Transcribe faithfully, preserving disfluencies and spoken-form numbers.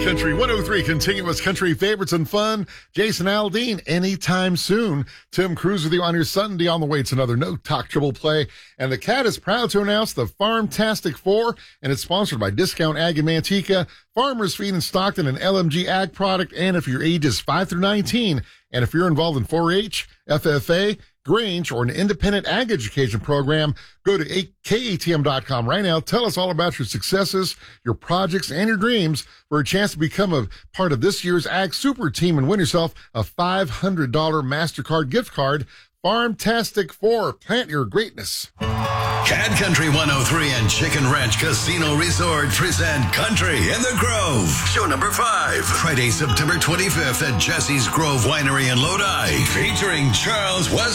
Country one oh three, continuous country favorites and fun. Jason Aldean, anytime soon. Tim Cruz with you on your Sunday on the way. It's another No Talk Triple Play. And the Cat is proud to announce the Farmtastic Four, and it's sponsored by Discount Ag in Manteca, Farmers Feed in Stockton, and L M G Ag Product. And if your age is five through nineteen, and if you're involved in four H, F F A, Grange, or an independent ag education program, go to K A T M dot com right now. Tell us all about your successes, your projects, and your dreams for a chance to become a part of this year's Ag Super Team and win yourself a five hundred dollars MasterCard gift card. Farmtastic Four, plant your greatness. Cat Country one oh three and Chicken Ranch Casino Resort present Country in the Grove. Show number five. Friday, September twenty-fifth at Jesse's Grove Winery in Lodi. Featuring Charles Wesley.